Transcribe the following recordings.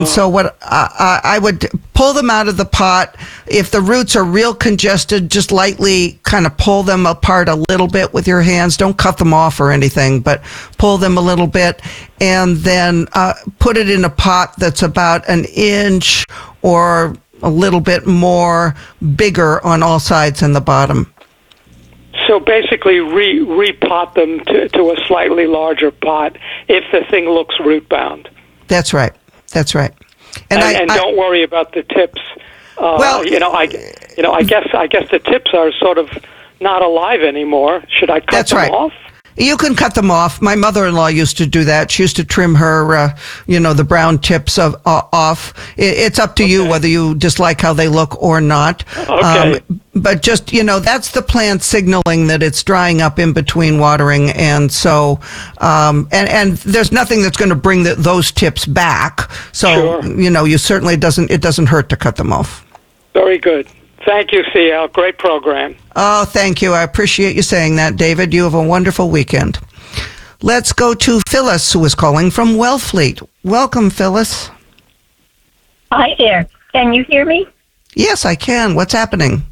So what I would pull them out of the pot. If the roots are real congested, just lightly kind of pull them apart a little bit with your hands. Don't cut them off or anything, but pull them a little bit, and then put it in a pot that's about an inch or a little bit more bigger on all sides and the bottom. So basically repot them to a slightly larger pot if the thing looks root bound. That's right. That's right. And don't worry about the tips. I guess the tips are sort of not alive anymore. Should I cut them off? You can cut them off. My mother-in-law used to do that. She used to trim her, the brown tips off. It's up to you whether you dislike how they look or not. Okay. But just, that's the plant signaling that it's drying up in between watering. And so, and there's nothing that's going to bring those tips back. So, sure. You certainly it doesn't hurt to cut them off. Very good. Thank you, CL. Great program. Oh, thank you. I appreciate you saying that, David. You have a wonderful weekend. Let's go to Phyllis, who is calling from Wellfleet. Welcome, Phyllis. Hi there. Can you hear me? Yes, I can. What's happening?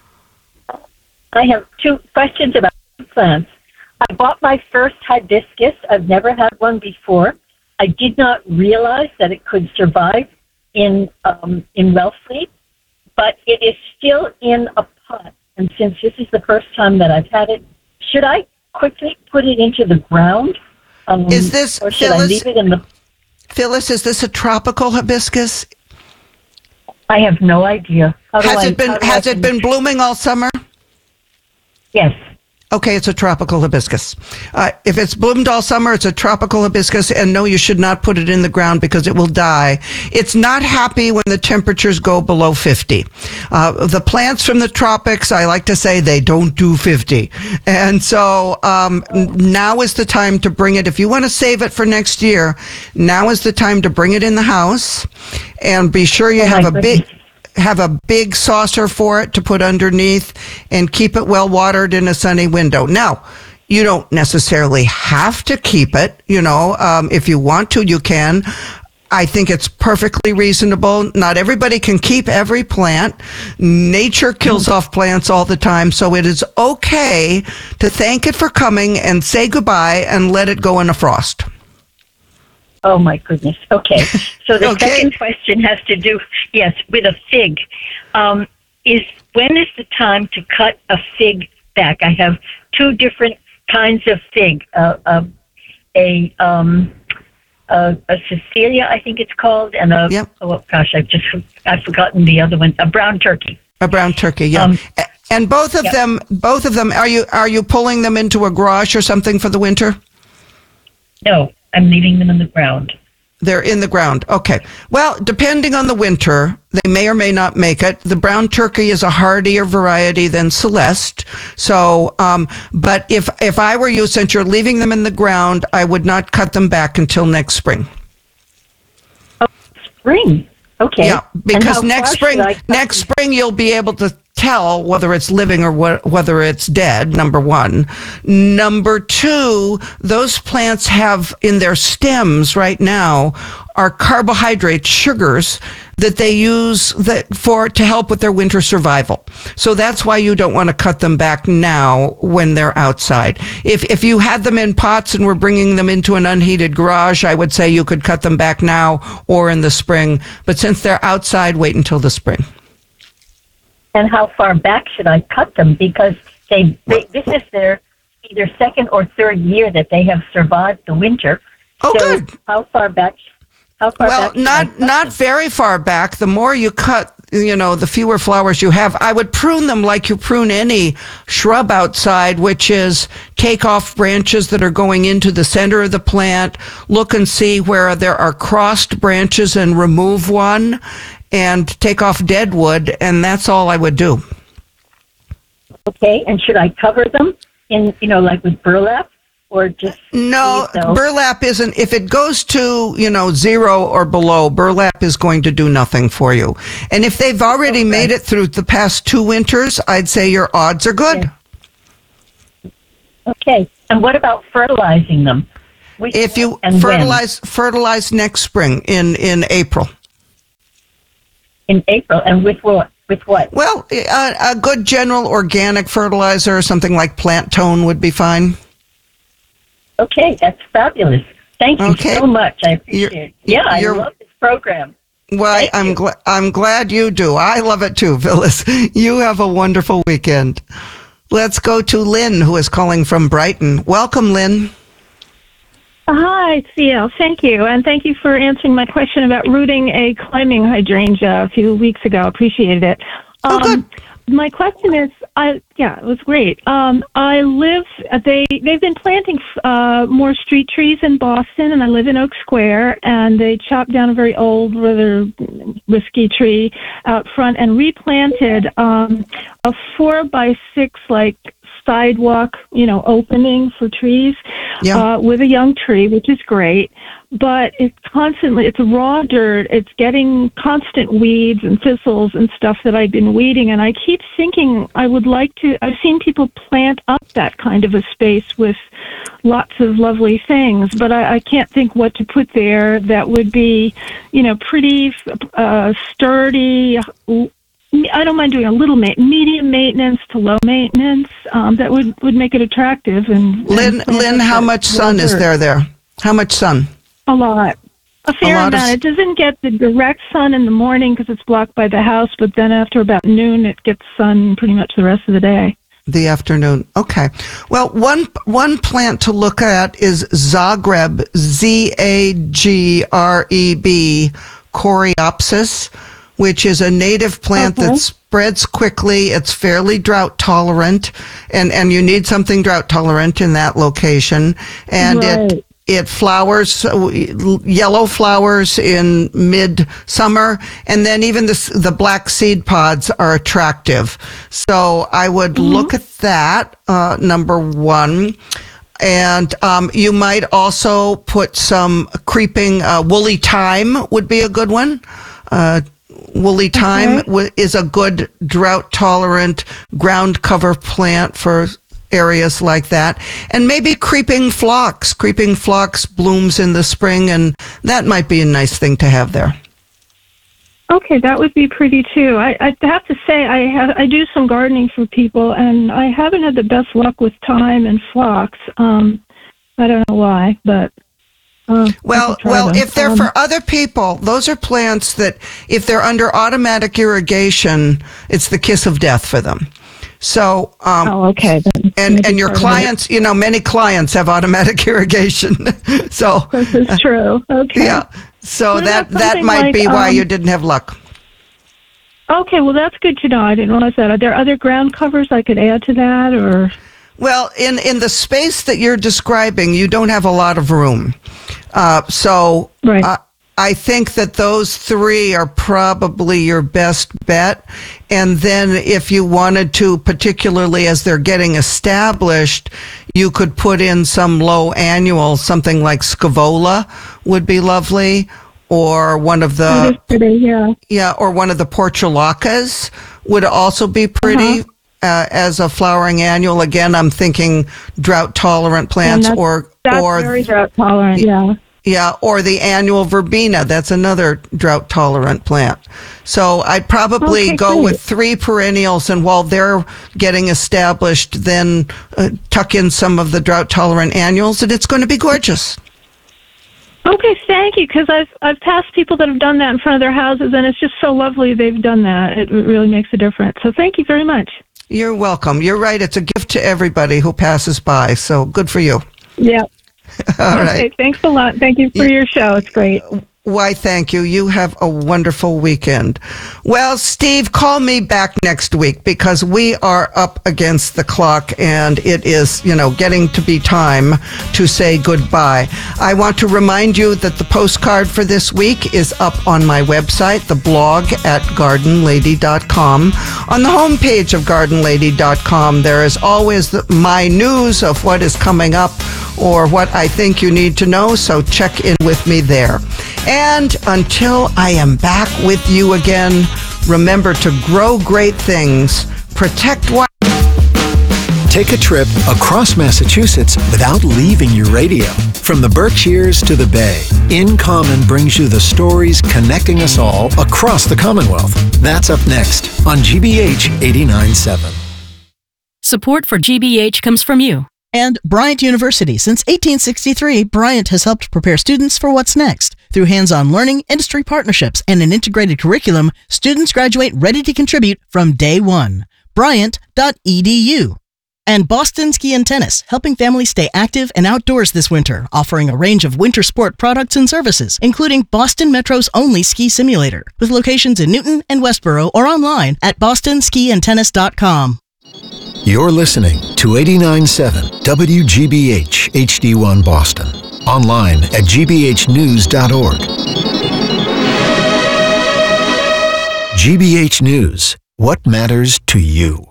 I have 2 questions about plants. I bought my first hibiscus. I've never had one before. I did not realize that it could survive in Wellfleet, but it is still in a pot. And since this is the first time that I've had it, should I quickly put it into the ground? Is this, or should Phyllis, I leave it in the... Phyllis, is this a tropical hibiscus? I have no idea. Has it been blooming all summer? Yes. Okay, it's a tropical hibiscus. If it's bloomed all summer, it's a tropical hibiscus, and no, you should not put it in the ground because it will die. It's not happy when the temperatures go below 50. The plants from the tropics, I like to say, they don't do 50. And so now is the time to bring it. If you want to save it for next year, now is the time to bring it in the house, and be sure you have a big saucer for it to put underneath, and keep it well watered in a sunny window. Now, you don't necessarily have to keep it. If you want to, you can. I think it's perfectly reasonable. Not everybody can keep every plant. Nature kills off plants all the time, so it is okay to thank it for coming and say goodbye and let it go in a frost. Oh, my goodness. Okay. So the second question has to do, with a fig. When is the time to cut a fig back? I have 2 different kinds of fig. A Cecilia, I think it's called, and I've forgotten the other one. A brown turkey. A brown turkey, yeah. And both of them, are you pulling them into a garage or something for the winter? No. I'm leaving them in the ground. They're in the ground. Okay. Well, depending on the winter, they may or may not make it. The brown turkey is a hardier variety than Celeste. So, but if I were you, since you're leaving them in the ground, I would not cut them back until next spring. Oh, spring. Okay. Yeah, because next spring you'll be able to tell whether it's living or whether it's dead, number 1. Number 2, those plants have in their stems right now are carbohydrate sugars that they use to help with their winter survival. So that's why you don't want to cut them back now when they're outside. If you had them in pots and were bringing them into an unheated garage, I would say you could cut them back now or in the spring. But since they're outside, wait until the spring. And how far back should I cut them? Because this is their either second or third year that they have survived the winter. Oh, so good. How far back? Well, not very far back. The more you cut, the fewer flowers you have. I would prune them like you prune any shrub outside, which is take off branches that are going into the center of the plant, look and see where there are crossed branches and remove one, and take off dead wood, and that's all I would do. Okay, and should I cover them in, like with burlap? Or just no, burlap isn't. If it goes to 0 or below, burlap is going to do nothing for you. And if they've already made it through the past 2 winters, I'd say your odds are good. Okay. And what about fertilizing them? If you fertilize next spring in April. in April, and with what? With what? Well, a good general organic fertilizer or something like Plant Tone would be fine. Okay, that's fabulous. Thank you so much. I appreciate it. Yeah, I love this program. Well, I'm glad you do. I love it too, Phyllis. You have a wonderful weekend. Let's go to Lynn, who is calling from Brighton. Welcome, Lynn. Hi, CL. Thank you. And thank you for answering my question about rooting a climbing hydrangea a few weeks ago. Appreciated it. Good. My question is, it was great. They've been planting more street trees in Boston, and I live in Oak Square, and they chopped down a very old, rather risky tree out front and replanted a 4x6, sidewalk, opening for trees with a young tree, which is great. But it's raw dirt. It's getting constant weeds and thistles and stuff that I've been weeding. And I keep thinking I've seen people plant up that kind of a space with lots of lovely things, but I can't think what to put there that would be, pretty sturdy. I don't mind doing a little medium maintenance to low maintenance. That would make it attractive. And Lynn, how much sun is there? How much sun? A lot. A fair amount. It doesn't get the direct sun in the morning because it's blocked by the house, but then after about noon, it gets sun pretty much the rest of the day. The afternoon. Okay. Well, one plant to look at is Zagreb, Zagreb, Coreopsis, which is a native plant that spreads quickly. It's fairly drought tolerant, and you need something drought tolerant in that location. And it flowers, yellow flowers in mid-summer, and then even the black seed pods are attractive. So I would look at that, number one. And you might also put some creeping woolly thyme would be a good one. Woolly thyme is a good drought-tolerant ground cover plant for areas like that. And maybe creeping phlox. Creeping phlox blooms in the spring, and that might be a nice thing to have there. Okay, that would be pretty too. I have to say, I do some gardening for people, and I haven't had the best luck with thyme and phlox. I don't know why, but... Well, if they're for other people, those are plants that, if they're under automatic irrigation, it's the kiss of death for them. So, okay. And your clients, many clients have automatic irrigation. So this is true. Okay. Yeah. So that might be why you didn't have luck. Okay. Well, that's good to know. I didn't realize that. Are there other ground covers I could add to that, or? Well, in the space that you're describing, you don't have a lot of room. I think that those three are probably your best bet. And then if you wanted to, particularly as they're getting established, you could put in some low annual, something like Scaevola would be lovely, or one of the or one of the Portulacas would also be pretty. As a flowering annual. Again, I'm thinking drought tolerant plants, or very drought tolerant. Yeah, or the annual verbena. That's another drought tolerant plant. So I'd probably go with three perennials, and while they're getting established, then tuck in some of the drought tolerant annuals, and it's going to be gorgeous. Okay, thank you, because I've passed people that have done that in front of their houses, and it's just so lovely they've done that. It really makes a difference. So thank you very much. You're welcome. You're right. It's a gift to everybody who passes by. So good for you. Yeah. All right. Okay, thanks a lot. Thank you for your show. It's great. Why, thank you. You have a wonderful weekend. Well, Steve, call me back next week because we are up against the clock and it is, getting to be time to say goodbye. I want to remind you that the postcard for this week is up on my website, the blog at gardenlady.com. On the homepage of gardenlady.com, there is always my news of what is coming up or what I think you need to know, so check in with me there. And until I am back with you again, remember to grow great things, protect what Take a trip across Massachusetts without leaving your radio. From the Berkshires to the Bay, In Common brings you the stories connecting us all across the Commonwealth. That's up next on GBH 89.7. Support for GBH comes from you. And Bryant University. Since 1863, Bryant has helped prepare students for what's next. Through hands-on learning, industry partnerships, and an integrated curriculum, students graduate ready to contribute from day one. Bryant.edu. And Boston Ski and Tennis, helping families stay active and outdoors this winter, offering a range of winter sport products and services, including Boston Metro's only ski simulator, with locations in Newton and Westboro or online at bostonskiandtennis.com. You're listening to 89.7 WGBH HD1 Boston. Online at gbhnews.org. GBH News. What matters to you?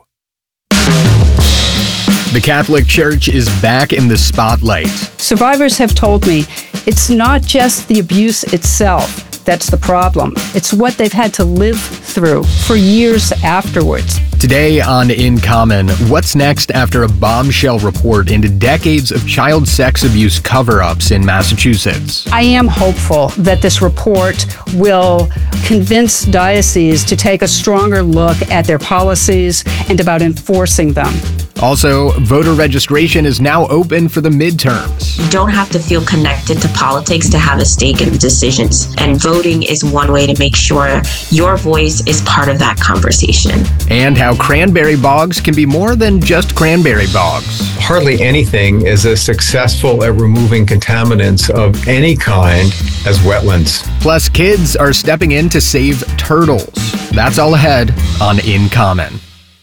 The Catholic Church is back in the spotlight. Survivors have told me it's not just the abuse itself that's the problem. It's what they've had to live through for years afterwards. Today on In Common, what's next after a bombshell report into decades of child sex abuse cover-ups in Massachusetts? I am hopeful that this report will convince dioceses to take a stronger look at their policies and about enforcing them. Also, voter registration is now open for the midterms. You don't have to feel connected to politics to have a stake in decisions. And voting is one way to make sure your voice is part of that conversation. And how cranberry bogs can be more than just cranberry bogs. Hardly anything is as successful at removing contaminants of any kind as wetlands. Plus, kids are stepping in to save turtles. That's all ahead on In Common.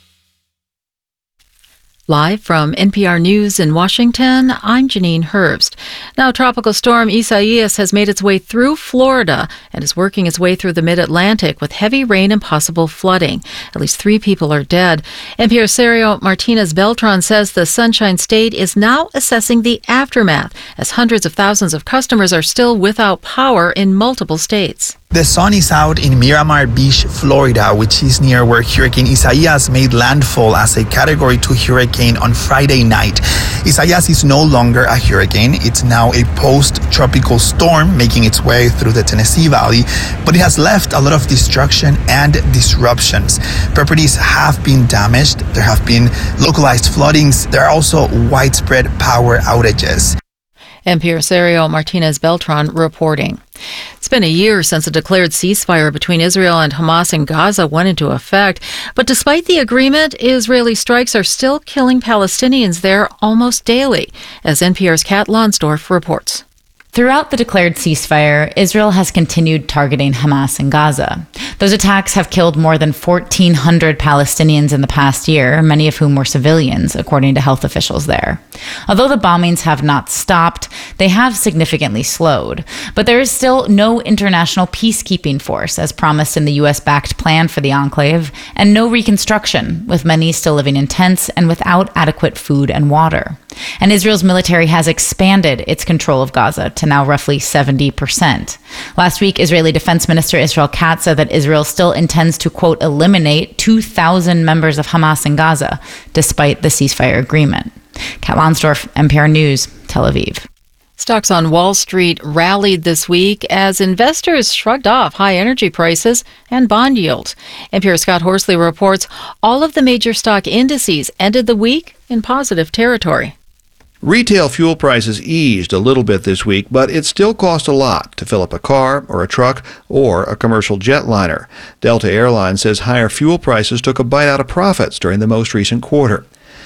Live from NPR News in Washington, I'm Janine Herbst. Now, Tropical Storm Isaias has made its way through Florida and is working its way through the mid-Atlantic with heavy rain and possible flooding. At least 3 people are dead. NPR's Sergio Martinez Beltran says the Sunshine State is now assessing the aftermath as hundreds of thousands of customers are still without power in multiple states. The sun is out in Miramar Beach, Florida, which is near where Hurricane Isaias made landfall as a Category 2 hurricane on Friday night. Isaias is no longer a hurricane. It's now a post-tropical storm making its way through the Tennessee Valley, but it has left a lot of destruction and disruptions. Properties have been damaged. There have been localized floodings. There are also widespread power outages. NPR's Sergio Martinez Beltran reporting. It's been a year since a declared ceasefire between Israel and Hamas in Gaza went into effect. But despite the agreement, Israeli strikes are still killing Palestinians there almost daily, as NPR's Kat Lonsdorf reports. Throughout the declared ceasefire, Israel has continued targeting Hamas in Gaza. Those attacks have killed more than 1,400 Palestinians in the past year, many of whom were civilians, according to health officials there. Although the bombings have not stopped, they have significantly slowed. But there is still no international peacekeeping force, as promised in the U.S.-backed plan for the enclave, and no reconstruction, with many still living in tents and without adequate food and water. And Israel's military has expanded its control of Gaza to now roughly 70%. Last week, Israeli Defense Minister Israel Katz said that Israel still intends to, quote, eliminate 2,000 members of Hamas in Gaza, despite the ceasefire agreement. Kat Lonsdorf, NPR News, Tel Aviv. Stocks on Wall Street rallied this week as investors shrugged off high energy prices and bond yields. NPR's Scott Horsley reports all of the major stock indices ended the week in positive territory. Retail fuel prices eased a little bit this week, but it still cost a lot to fill up a car or a truck or a commercial jetliner. Delta Airlines says higher fuel prices took a bite out of profits during the most recent quarter.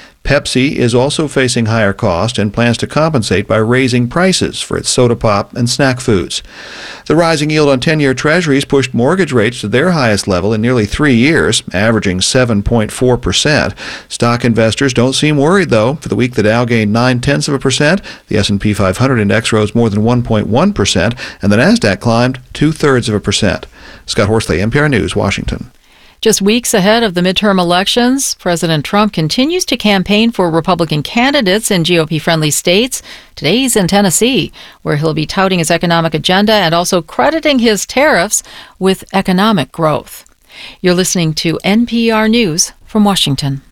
Pepsi is also facing higher costs and plans to compensate by raising prices for its soda pop and snack foods. The rising yield on 10-year treasuries pushed mortgage rates to their highest level in nearly 3 years, averaging 7.4%. Stock investors don't seem worried, though. For the week, the Dow gained 0.9%, the S&P 500 index rose more than 1.1%, and the Nasdaq climbed 0.2%. Scott Horsley, NPR News, Washington. Just weeks ahead of the midterm elections, President Trump continues to campaign for Republican candidates in GOP-friendly states. Today he's in Tennessee, where he'll be touting his economic agenda and also crediting his tariffs with economic growth. You're listening to NPR News from Washington.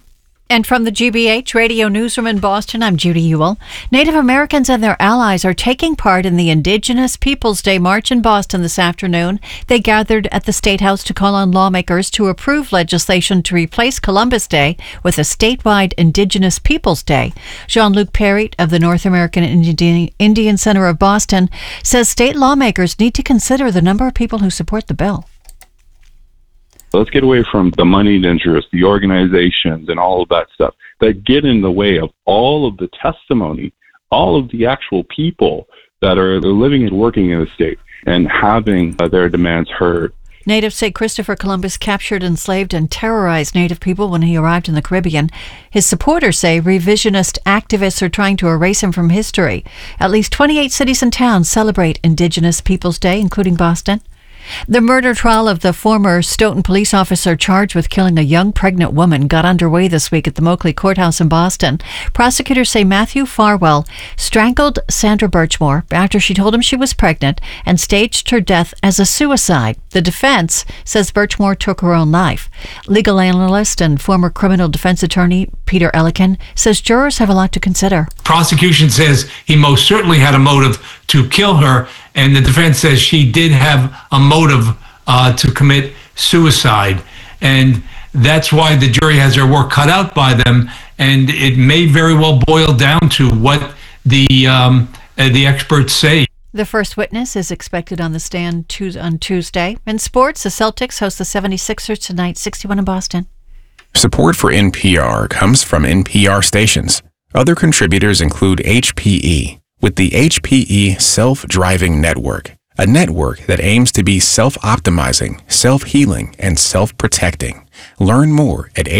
And from the GBH Radio Newsroom in Boston, I'm Judy Ewell. Native Americans and their allies are taking part in the Indigenous Peoples Day March in Boston this afternoon. They gathered at the State House to call on lawmakers to approve legislation to replace Columbus Day with a statewide Indigenous Peoples Day. Jean-Luc Perry of the North American Indian Center of Boston says state lawmakers need to consider the number of people who support the bill. Let's get away from the moneyed interests, the organizations, and all of that stuff that get in the way of all of the testimony, all of the actual people that are living and working in the state and having their demands heard. Natives say Christopher Columbus captured, enslaved, and terrorized Native people when he arrived in the Caribbean. His supporters say revisionist activists are trying to erase him from history. At least 28 cities and towns celebrate Indigenous Peoples Day, including Boston. The murder trial of the former Stoughton police officer charged with killing a young pregnant woman got underway this week at the Moakley Courthouse in Boston. Prosecutors say Matthew Farwell strangled Sandra Birchmore after she told him she was pregnant and staged her death as a suicide. The defense says Birchmore took her own life. Legal analyst and former criminal defense attorney Peter Ellikin says jurors have a lot to consider. Prosecution says he most certainly had a motive to kill her, and the defense says she did have a motive to commit suicide. And that's why the jury has their work cut out by them, and it may very well boil down to what the experts say. The first witness is expected on the stand on Tuesday. In sports, the Celtics host the 76ers tonight, 61 in Boston. Support for NPR comes from NPR stations. Other contributors include HPE, with the HPE Self-Driving Network, a network that aims to be self-optimizing, self-healing, and self-protecting. Learn more at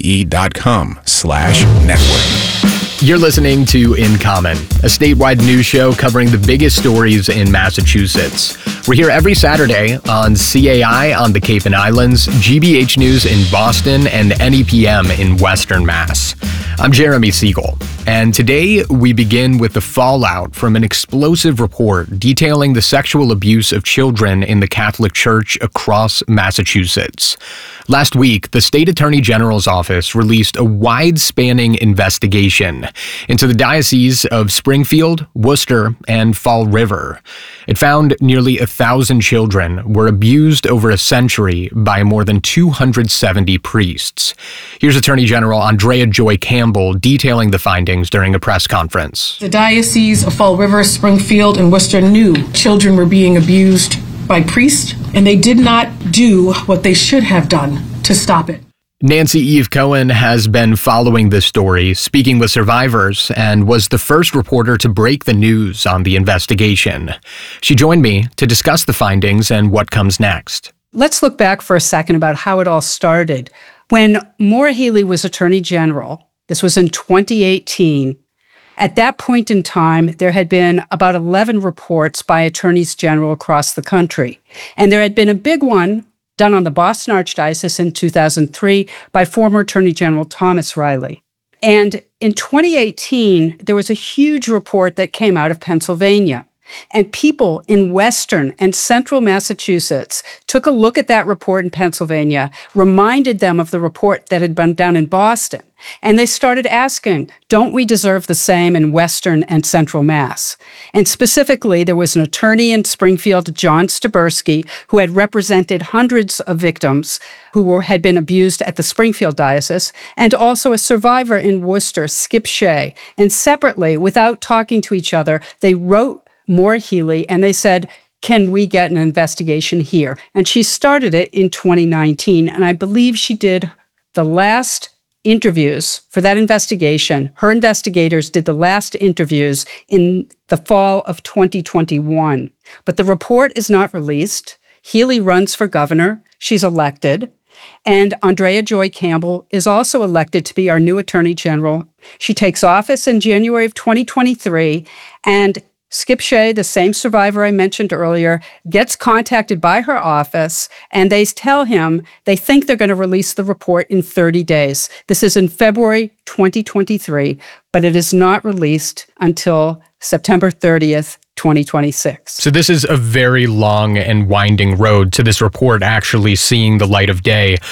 hpe.com/network. You're listening to In Common, a statewide news show covering the biggest stories in Massachusetts. We're here every Saturday on CAI on the Cape and Islands, GBH News in Boston, and NEPM in Western Mass. I'm Jeremy Siegel, and today we begin with the fallout from an explosive report detailing the sexual abuse of children in the Catholic Church across Massachusetts. Last week, the State Attorney General's office released a wide-spanning investigation into the dioceses of Springfield, Worcester, and Fall River. It found nearly 1,000 children were abused over a century by more than 270 priests. Here's Attorney General Andrea Joy Campbell detailing the findings during a press conference. The dioceses of Fall River, Springfield, and Worcester knew children were being abused by priests, and they did not do what they should have done to stop it. Nancy Eve Cohen has been following this story, speaking with survivors, and was the first reporter to break the news on the investigation. She joined me to discuss the findings and what comes next. Let's look back for a second about how it all started. When Maura Healey was Attorney General, this was in 2018, at that point in time, there had been about 11 reports by attorneys general across the country. And there had been a big one done on the Boston Archdiocese in 2003 by former Attorney General Thomas Riley. And in 2018, there was a huge report that came out of Pennsylvania. And people in Western and Central Massachusetts took a look at that report in Pennsylvania, reminded them of the report that had been done in Boston. And they started asking, don't we deserve the same in Western and Central Mass? And specifically, there was an attorney in Springfield, John Staberski, who had represented hundreds of victims who had been abused at the Springfield Diocese, and also a survivor in Worcester, Skip Shea. And separately, without talking to each other, they wrote Maura Healey and they said, can we get an investigation here? And she started it in 2019, and I believe she did the last interviews for that investigation. Her investigators did the last interviews in the fall of 2021. But the report is not released. Healey runs for governor. She's elected. And Andrea Joy Campbell is also elected to be our new Attorney General. She takes office in January of 2023, and Skip Shea, the same survivor I mentioned earlier, gets contacted by her office, and they tell him they think they're going to release the report in 30 days. This is in February 2023, but it is not released until September 30th, 2026. So this is a very long and winding road to this report actually seeing the light of day.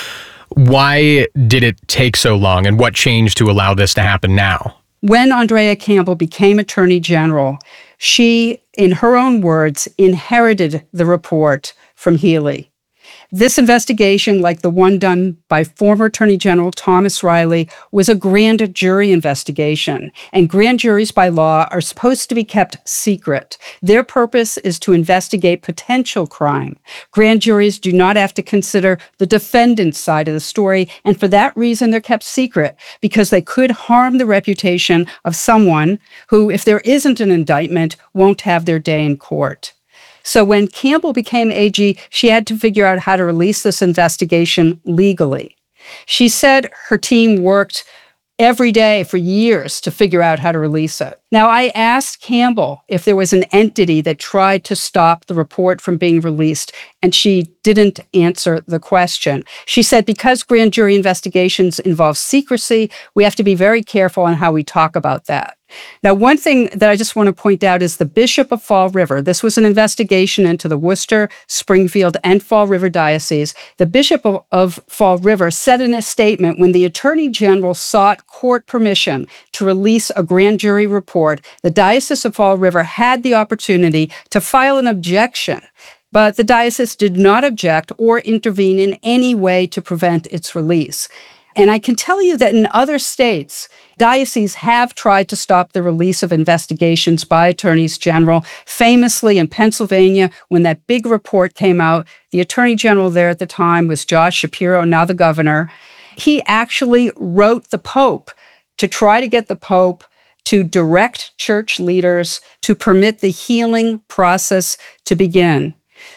Why did it take so long, and what changed to allow this to happen now? When Andrea Campbell became Attorney General, she, in her own words, inherited the report from Healey. This investigation, like the one done by former Attorney General Thomas Riley, was a grand jury investigation. And grand juries by law are supposed to be kept secret. Their purpose is to investigate potential crime. Grand juries do not have to consider the defendant's side of the story. And for that reason, they're kept secret because they could harm the reputation of someone who, if there isn't an indictment, won't have their day in court. So when Campbell became AG, she had to figure out how to release this investigation legally. She said her team worked every day for years to figure out how to release it. Now, I asked Campbell if there was an entity that tried to stop the report from being released, and she didn't answer the question. She said because grand jury investigations involve secrecy, we have to be very careful on how we talk about that. Now, one thing that I just want to point out is the Bishop of Fall River. This was an investigation into the Worcester, Springfield, and Fall River diocese. The Bishop of Fall River said in a statement when the Attorney General sought court permission to release a grand jury report, the Diocese of Fall River had the opportunity to file an objection. But the diocese did not object or intervene in any way to prevent its release. And I can tell you that in other states, dioceses have tried to stop the release of investigations by attorneys general. Famously in Pennsylvania, when that big report came out, the attorney general there at the time was Josh Shapiro, now the governor. He actually wrote the Pope to try to get the Pope to direct church leaders to permit the healing process to begin.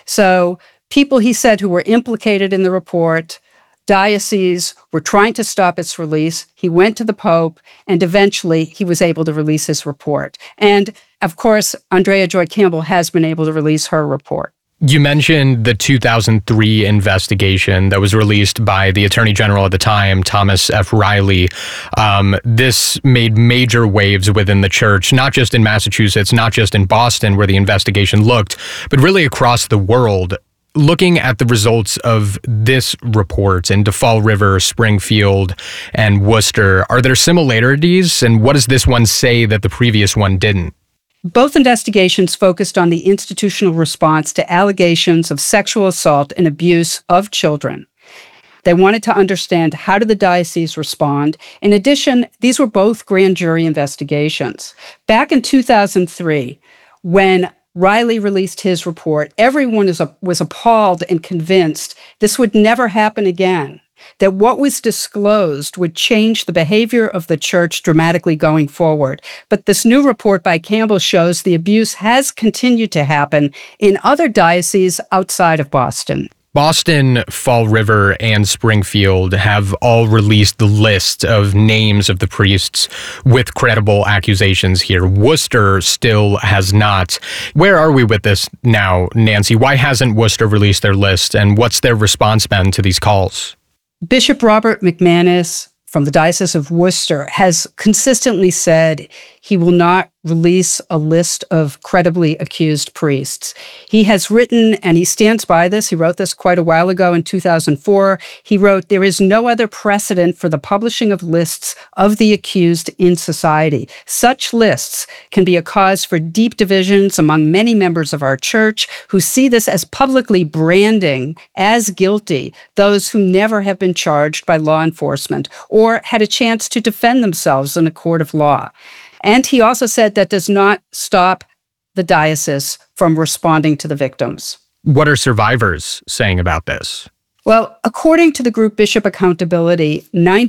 So people, he said, who were implicated in the report, dioceses were trying to stop its release. He went to the Pope, and eventually he was able to release his report. And of course, Andrea Joy Campbell has been able to release her report. You mentioned the 2003 investigation that was released by the Attorney General at the time, Thomas F. Riley. This made major waves within the church, not just in Massachusetts, not just in Boston, where the investigation looked, but really across the world. Looking at the results of this report into Fall River, Springfield, and Worcester, are there similarities? And what does this one say that the previous one didn't? Both investigations focused on the institutional response to allegations of sexual assault and abuse of children. They wanted to understand how did the diocese respond. In addition, these were both grand jury investigations. Back in 2003, when Riley released his report, everyone was appalled and convinced this would never happen again, that what was disclosed would change the behavior of the church dramatically going forward. But this new report by Campbell shows the abuse has continued to happen in other dioceses outside of Boston. Boston, Fall River, and Springfield have all released the list of names of the priests with credible accusations here. Worcester still has not. Where are we with this now, Nancy? Why hasn't Worcester released their list, and what's their response been to these calls? Bishop Robert McManus from the Diocese of Worcester has consistently said he will not release a list of credibly accused priests. He has written, and he stands by this, he wrote this quite a while ago in 2004, he wrote, "There is no other precedent for the publishing of lists of the accused in society. Such lists can be a cause for deep divisions among many members of our church who see this as publicly branding as guilty those who never have been charged by law enforcement or had a chance to defend themselves in a court of law." And he also said that does not stop the diocese from responding to the victims. What are survivors saying about this? Well, according to the group Bishop Accountability,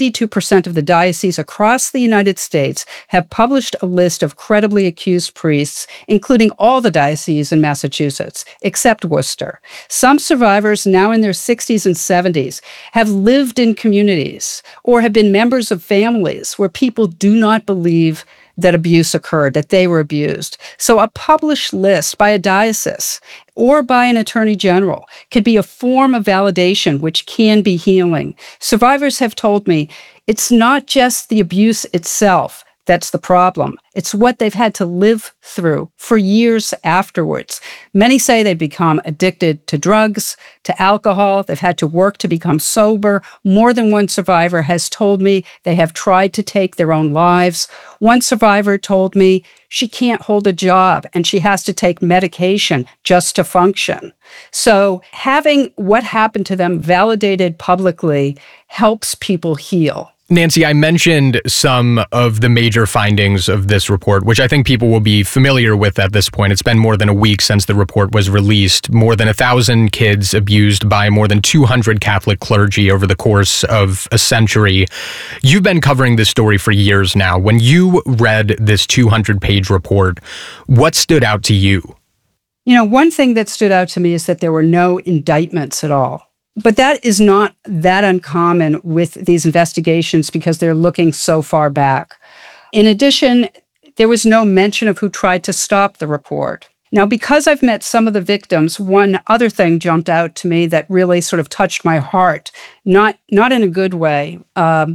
92% of the dioceses across the United States have published a list of credibly accused priests, including all the dioceses in Massachusetts, except Worcester. Some survivors, now in their 60s and 70s, have lived in communities or have been members of families where people do not believe that abuse occurred, that they were abused. So a published list by a diocese or by an attorney general could be a form of validation which can be healing. Survivors have told me it's not just the abuse itself that's the problem. It's what they've had to live through for years afterwards. Many say they become addicted to drugs, to alcohol. They've had to work to become sober. More than one survivor has told me they have tried to take their own lives. One survivor told me she can't hold a job and she has to take medication just to function. So having what happened to them validated publicly helps people heal. Nancy, I mentioned some of the major findings of this report, which I think people will be familiar with at this point. It's been more than a week since the report was released. More than 1,000 kids abused by more than 200 Catholic clergy over the course of a century. You've been covering this story for years now. When you read this 200-page report, what stood out to you? You know, one thing that stood out to me is that there were no indictments at all. But that is not that uncommon with these investigations because they're looking so far back. In addition, there was no mention of who tried to stop the report. Now, because I've met some of the victims, one other thing jumped out to me that really sort of touched my heart, not in a good way. The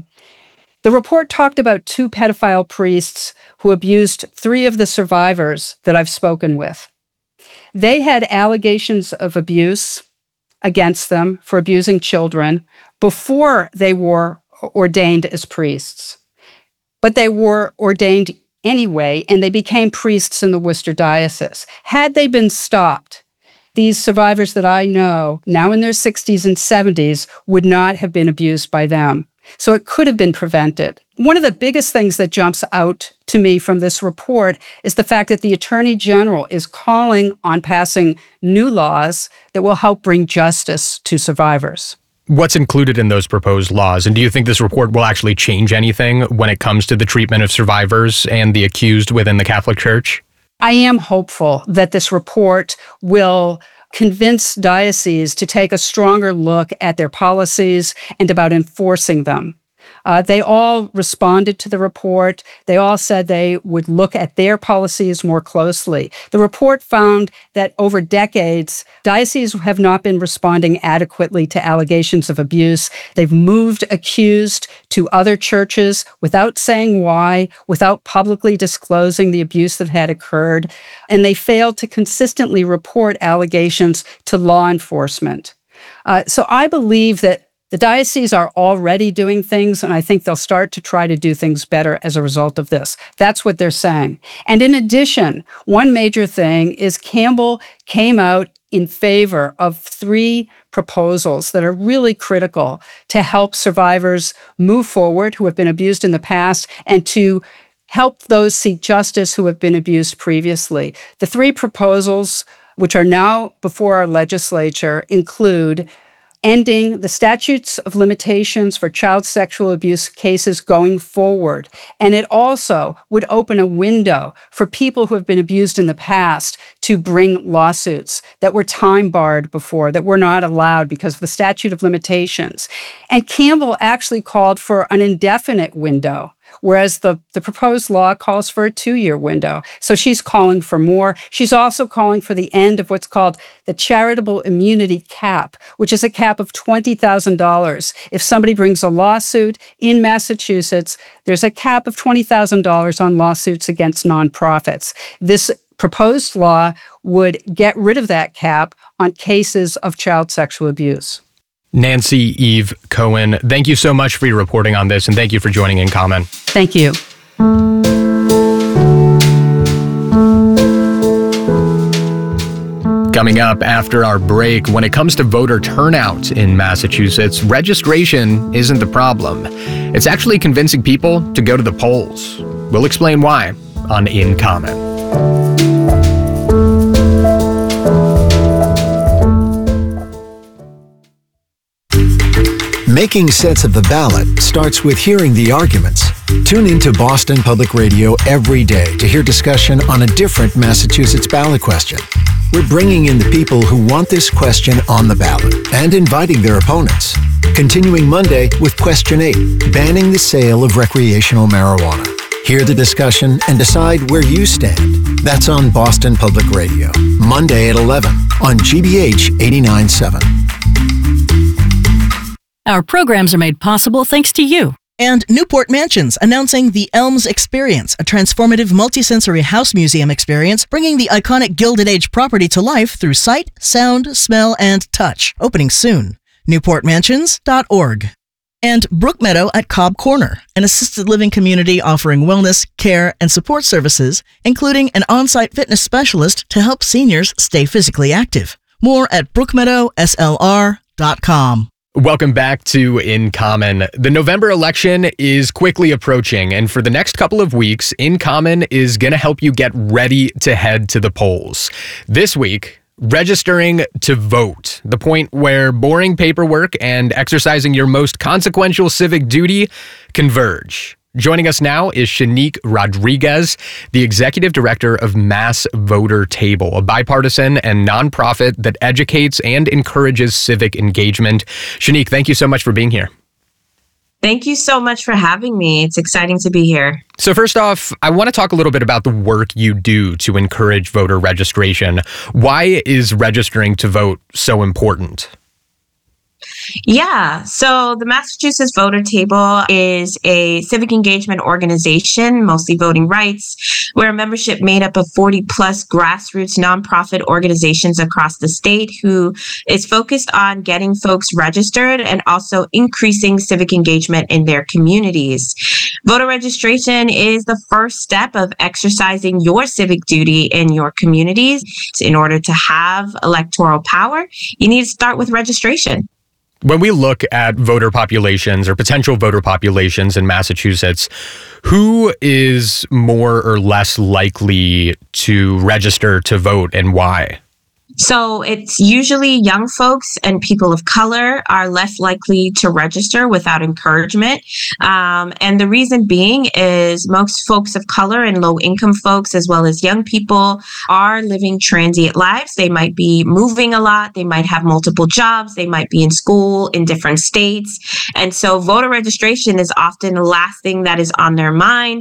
report talked about 2 pedophile priests who abused 3 of the survivors that I've spoken with. They had allegations of abuse against them for abusing children before they were ordained as priests. But they were ordained anyway, and they became priests in the Worcester Diocese. Had they been stopped, these survivors that I know, now in their 60s and 70s, would not have been abused by them. So it could have been prevented. One of the biggest things that jumps out to me from this report is the fact that the Attorney General is calling on passing new laws that will help bring justice to survivors. What's included in those proposed laws? And do you think this report will actually change anything when it comes to the treatment of survivors and the accused within the Catholic Church? I am hopeful that this report will convince dioceses to take a stronger look at their policies and about enforcing them. They all responded to the report. They all said they would look at their policies more closely. The report found that over decades, dioceses have not been responding adequately to allegations of abuse. They've moved accused to other churches without saying why, without publicly disclosing the abuse that had occurred, and they failed to consistently report allegations to law enforcement. So I believe that the dioceses are already doing things, and I think they'll start to try to do things better as a result of this. That's what they're saying. And in addition, one major thing is Campbell came out in favor of 3 proposals that are really critical to help survivors move forward who have been abused in the past and to help those seek justice who have been abused previously. The 3 proposals, which are now before our legislature, include ending the statutes of limitations for child sexual abuse cases going forward. And it also would open a window for people who have been abused in the past to bring lawsuits that were time barred before, that were not allowed because of the statute of limitations. And Campbell actually called for an indefinite window, whereas the proposed law calls for a 2-year window. So she's calling for more. She's also calling for the end of what's called the charitable immunity cap, which is a cap of $20,000. If somebody brings a lawsuit in Massachusetts, there's a cap of $20,000 on lawsuits against nonprofits. This proposed law would get rid of that cap on cases of child sexual abuse. Nancy Eve Cohen, thank you so much for your reporting on this, and thank you for joining In Common. Thank you. Coming up after our break, when it comes to voter turnout in Massachusetts, registration isn't the problem. It's actually convincing people to go to the polls. We'll explain why on In Common. Making sense of the ballot starts with hearing the arguments. Tune into Boston Public Radio every day to hear discussion on a different Massachusetts ballot question. We're bringing in the people who want this question on the ballot and inviting their opponents. Continuing Monday with Question 8, banning the sale of recreational marijuana. Hear the discussion and decide where you stand. That's on Boston Public Radio, Monday at 11 on GBH 89.7. Our programs are made possible thanks to you. And Newport Mansions, announcing the Elms Experience, a transformative multisensory house museum experience, bringing the iconic Gilded Age property to life through sight, sound, smell, and touch. Opening soon. NewportMansions.org. And Brookmeadow at Cobb Corner, an assisted living community offering wellness, care, and support services, including an on-site fitness specialist to help seniors stay physically active. More at brookmeadowslr.com. Welcome back to In Common. The November election is quickly approaching, and for the next couple of weeks, In Common is going to help you get ready to head to the polls. This week, registering to vote, the point where boring paperwork and exercising your most consequential civic duty converge. Joining us now is Shanique Rodriguez, the Executive Director of Mass Voter Table, a bipartisan and nonprofit that educates and encourages civic engagement. Shanique, thank you so much for being here. Thank you so much for having me. It's exciting to be here. So first off, I want to talk a little bit about the work you do to encourage voter registration. Why is registering to vote so important? Yeah, so the Massachusetts Voter Table is a civic engagement organization, mostly voting rights. We're a membership made up of 40 plus grassroots nonprofit organizations across the state who is focused on getting folks registered and also increasing civic engagement in their communities. Voter registration is the first step of exercising your civic duty in your communities. In order to have electoral power, you need to start with registration. When we look at voter populations or potential voter populations in Massachusetts, who is more or less likely to register to vote and why? So it's usually young folks and people of color are less likely to register without encouragement. And the reason being is most folks of color and low income folks, as well as young people, are living transient lives. They might be moving a lot. They might have multiple jobs. They might be in school in different states. And so voter registration is often the last thing that is on their mind.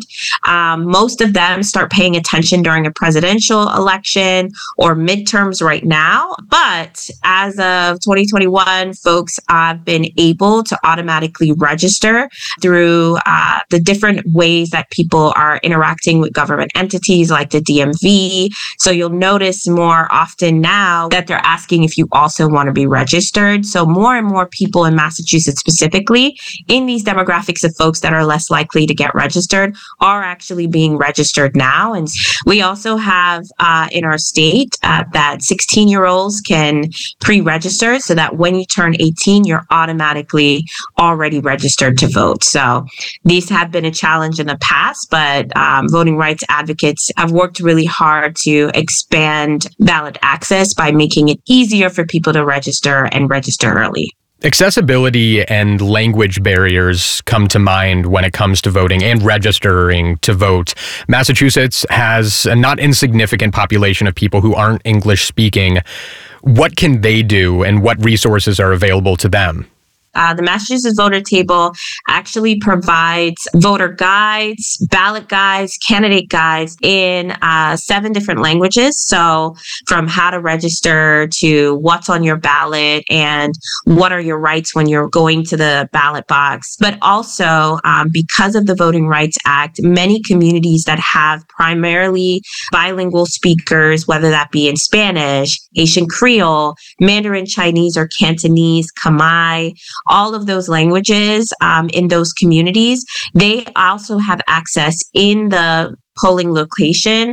Most of them start paying attention during a presidential election or midterms right now. But as of 2021, folks have been able to automatically register through the different ways that people are interacting with government entities like the DMV. So you'll notice more often now that they're asking if you also want to be registered. So more and more people in Massachusetts specifically in these demographics of folks that are less likely to get registered are actually being registered now. And we also have in our state that 16-year-olds can pre-register so that when you turn 18, you're automatically already registered to vote. So these have been a challenge in the past, but voting rights advocates have worked really hard to expand ballot access by making it easier for people to register and register early. Accessibility and language barriers come to mind when it comes to voting and registering to vote. Massachusetts has a not insignificant population of people who aren't English speaking. What can they do and what resources are available to them? The Massachusetts Voter Table actually provides voter guides, ballot guides, candidate guides in 7 different languages. So from how to register to what's on your ballot and what are your rights when you're going to the ballot box. But also because of the Voting Rights Act, many communities that have primarily bilingual speakers, whether that be in Spanish, Haitian Creole, Mandarin Chinese or Cantonese, Khmer, all of those languages in those communities, they also have access in the polling location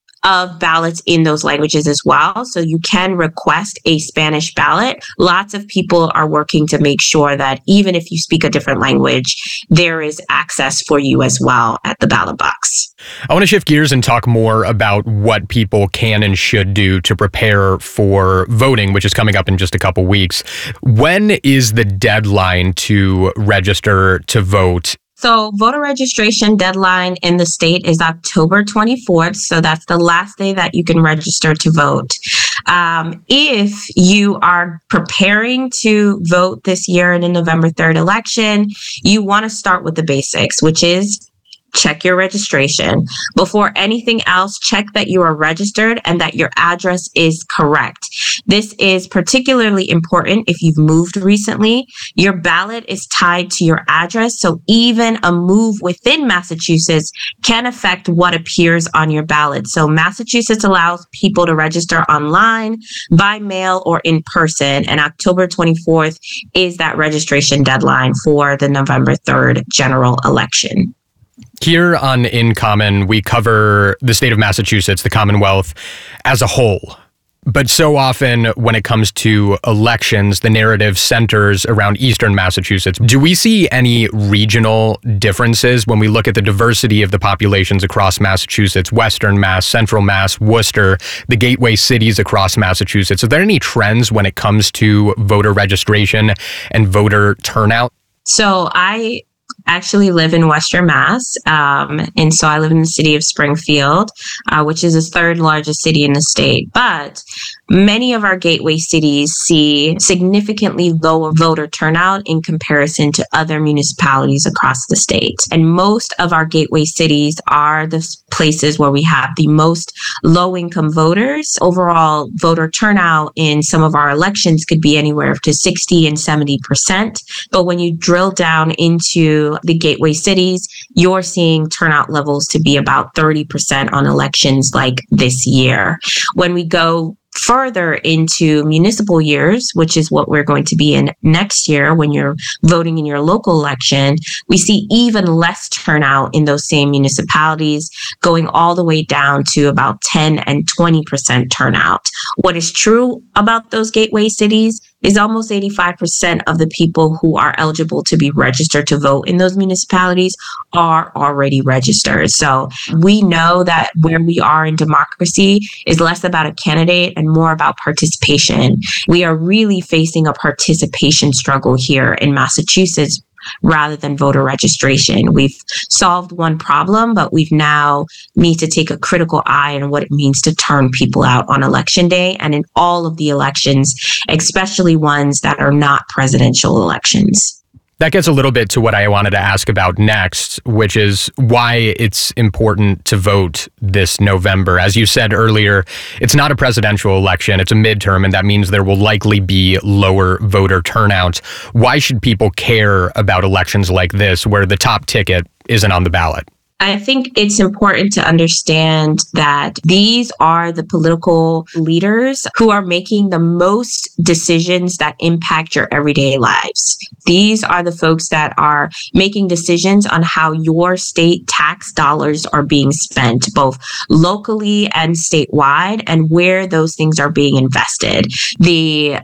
of ballots in those languages as well. So you can request a Spanish ballot. Lots of people are working to make sure that even if you speak a different language, there is access for you as well at the ballot box. I want to shift gears and talk more about what people can and should do to prepare for voting, which is coming up in just a couple weeks. When is the deadline to register to vote? So voter registration deadline in the state is October 24th. So that's the last day that you can register to vote. If you are preparing to vote this year in the November 3rd election, you want to start with the basics, which is check your registration. Before anything else, check that you are registered and that your address is correct. This is particularly important if you've moved recently. Your ballot is tied to your address, so even a move within Massachusetts can affect what appears on your ballot. So Massachusetts allows people to register online, by mail, or in person, and October 24th is that registration deadline for the November 3rd general election. Here on In Common, we cover the state of Massachusetts, the Commonwealth, as a whole. But so often when it comes to elections, the narrative centers around Eastern Massachusetts. Do we see any regional differences when we look at the diversity of the populations across Massachusetts, Western Mass, Central Mass, Worcester, the gateway cities across Massachusetts? Are there any trends when it comes to voter registration and voter turnout? So I actually live in Western Mass, and so I live in the city of Springfield, which is the third largest city in the state. But many of our gateway cities see significantly lower voter turnout in comparison to other municipalities across the state. And most of our gateway cities are the places where we have the most low-income voters. Overall, voter turnout in some of our elections could be anywhere to 60 and 70%. But when you drill down into the gateway cities, you're seeing turnout levels to be about 30% on elections like this year. When we go further into municipal years, which is what we're going to be in next year when you're voting in your local election, we see even less turnout in those same municipalities, going all the way down to about 10 and 20% turnout. What is true about those gateway cities is almost 85% of the people who are eligible to be registered to vote in those municipalities are already registered. So we know that where we are in democracy is less about a candidate and more about participation. We are really facing a participation struggle here in Massachusetts rather than voter registration. We've solved one problem, but we've now need to take a critical eye on what it means to turn people out on election day and in all of the elections, especially ones that are not presidential elections. That gets a little bit to what I wanted to ask about next, which is why it's important to vote this November. As you said earlier, it's not a presidential election, it's a midterm, and that means there will likely be lower voter turnout. Why should people care about elections like this, where the top ticket isn't on the ballot? I think it's important to understand that these are the political leaders who are making the most decisions that impact your everyday lives. These are the folks that are making decisions on how your state tax dollars are being spent, both locally and statewide, and where those things are being invested. The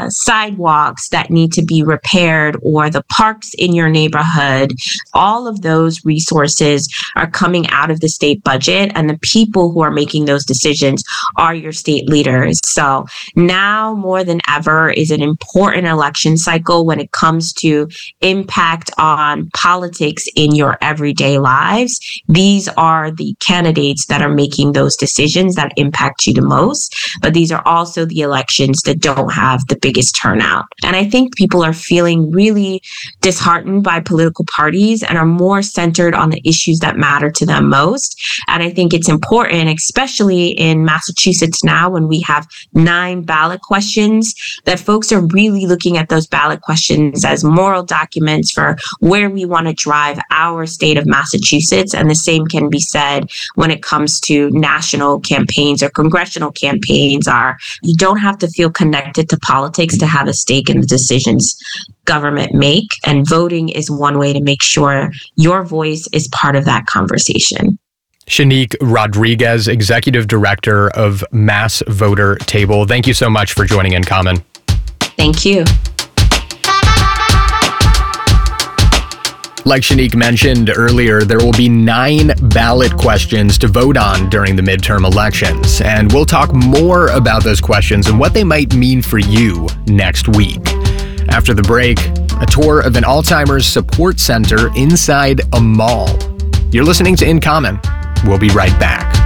sidewalks that need to be repaired or the parks in your neighborhood, all of those resources are coming out of the state budget, and the people who are making those decisions are your state leaders. So now more than ever is an important election cycle when it comes to impact on politics in your everyday lives. These are the candidates that are making those decisions that impact you the most, but these are also the elections that don't have the biggest turnout. And I think people are feeling really disheartened by political parties and are more centered on the issues that matter to them most. And I think it's important, especially in Massachusetts now when we have 9 ballot questions, that folks are really looking at those ballot questions as moral documents for where we want to drive our state of Massachusetts. And the same can be said when it comes to national campaigns or congressional campaigns. You don't have to feel connected to politics to have a stake in the decisions government make, and voting is one way to make sure your voice is part of that conversation. Shanique Rodriguez, Executive Director of Mass Voter Table. Thank you so much for joining In Common. Thank you. Like Shanique mentioned earlier, there will be 9 ballot questions to vote on during the midterm elections, and we'll talk more about those questions and what they might mean for you next week. After the break, a tour of an Alzheimer's support center inside a mall. You're listening to In Common. We'll be right back.